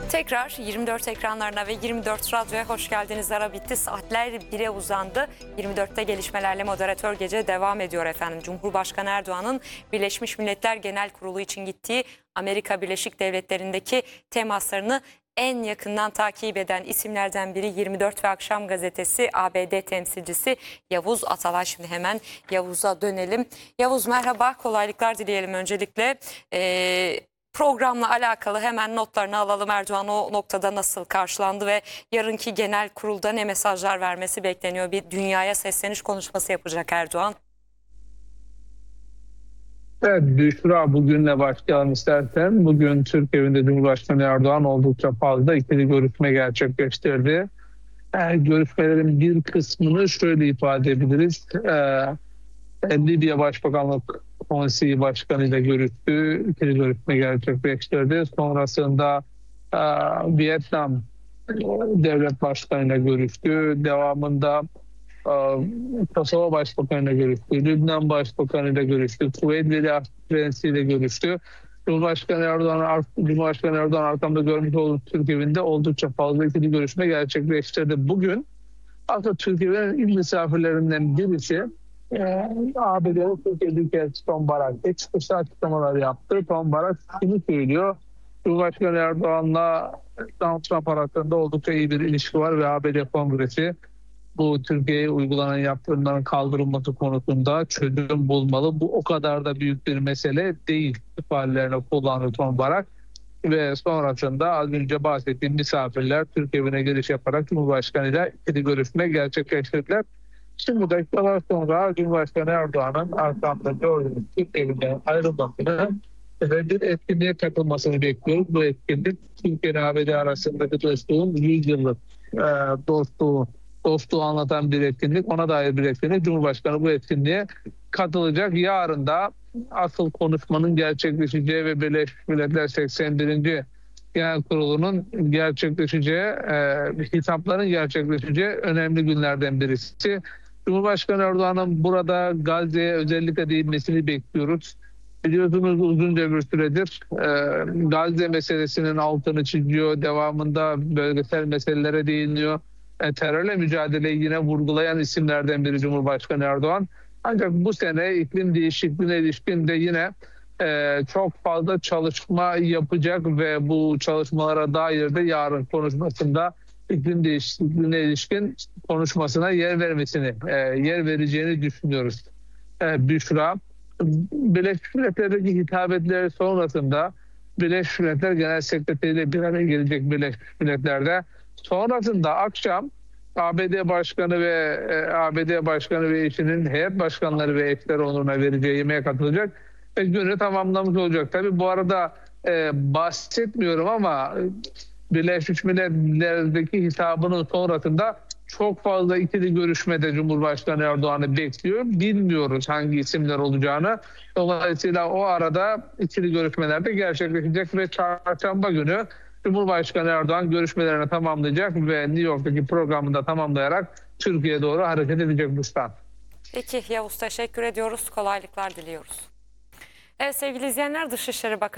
Tekrar 24 ekranlarına ve 24 radyoya hoş geldiniz. Ara bitti. Saatler 1'e uzandı. 24'te gelişmelerle moderatör gece devam ediyor efendim. Cumhurbaşkanı Erdoğan'ın Birleşmiş Milletler Genel Kurulu için gittiği Amerika Birleşik Devletleri'ndeki temaslarını en yakından takip eden isimlerden biri 24 ve Akşam Gazetesi ABD temsilcisi Yavuz Atalay. Şimdi hemen Yavuz'a dönelim. Yavuz merhaba, kolaylıklar dileyelim öncelikle. Programla alakalı hemen notlarını alalım. Erdoğan o noktada nasıl karşılandı ve yarınki genel kurulda ne mesajlar vermesi bekleniyor? Bir dünyaya sesleniş konuşması yapacak Erdoğan. Evet Büşra, bugünle başlayalım istersen. Bugün Türk evinde Cumhurbaşkanı Erdoğan oldukça fazla ikili görüşme gerçekleştirdi. Görüşmelerin bir kısmını şöyle ifade edebiliriz. Libya Başbakanlık Konseyi Başkanı ile görüştü, ikili görüşme gerçekleştirdi. Sonrasında Vietnam Devlet Başkanı ile görüştü. Devamında Kosova Başbakanı ile görüştü, Lübnan Başbakanı ile görüştü, Kuveyt Veliaht Prensi ile görüştü. Cumhurbaşkanı Erdoğan arkamda görmüş olduğu Türk evinde oldukça fazla ikili görüşme gerçekleştirdi. Bugün aslında Türkiye'nin ilk misafirlerinden birisi ABD'nin Türkiye Büyükelçisi Tom Barak çıkışta açıklamalar yaptı. Tom Barak şunu söylüyor: Cumhurbaşkanı Erdoğan'la Donald Trump arasında oldukça iyi bir ilişki var ve ABD Kongresi bu Türkiye'ye uygulanan yaptırımların kaldırılması konusunda çözüm bulmalı. Bu o kadar da büyük bir mesele değil ifadelerini kullandı Tom Barak. Ve sonrasında az önce bahsettiğim misafirler Türk evine giriş yaparak Cumhurbaşkanı ile ikili görüşme gerçekleştirdiler. Şimdi bu dakikalar sonra Cumhurbaşkanı Erdoğan'ın arkamda gördüğümüz Türk evinden ayrılmasını ve bir etkinliğe katılmasını bekliyoruz. Bu etkinlik Türkiye ABD arasındaki dostluğun 100 yıllık dostluğu anlatan bir etkinlik, ona dair bir etkinlik. Cumhurbaşkanı bu etkinliğe katılacak. Yarın da asıl konuşmanın gerçekleşeceği ve Birleşmiş Milletler 81. Genel Kurulu'nun gerçekleşeceği, hitapların gerçekleşeceği önemli günlerden birisi. Cumhurbaşkanı Erdoğan'ın burada Gazze'ye özellikle değinmesini bekliyoruz. Biliyorsunuz uzunca bir süredir Gazze meselesinin altını çiziyor, devamında bölgesel meselelere değiniyor. Terörle mücadeleyi yine vurgulayan isimlerden biri Cumhurbaşkanı Erdoğan. Ancak bu sene iklim değişikliğine ilişkin de yine çok fazla çalışma yapacak ve bu çalışmalara dair de yarın konuşmasında iklim değişikliğine ilişkin konuşmasına yer vereceğini düşünüyoruz. Büşra, Birleşmiş Milletler'deki hitabetleri sonrasında Birleşmiş Milletler Genel Sekreteri ile bir araya gelecek Birleşmiş Milletler'de. Sonrasında akşam ABD Başkanı ve eşinin heyet başkanları ve eşleri onuruna vereceği yemeğe katılacak ve günü tamamlamış olacak. Tabii bu arada bahsetmiyorum ama Birleşmiş Milletler'deki hitabının sonrasında çok fazla ikili görüşmede Cumhurbaşkanı Erdoğan'ı bekliyor. Bilmiyoruz hangi isimler olacağını. Dolayısıyla o arada ikili görüşmelerde gerçekleşecek ve çarşamba günü Cumhurbaşkanı Erdoğan görüşmelerini tamamlayacak ve New York'taki programını da tamamlayarak Türkiye'ye doğru hareket edecek Bustan. Peki Yavuz, teşekkür ediyoruz. Kolaylıklar diliyoruz. Evet sevgili izleyenler, Dışişleri Bakanı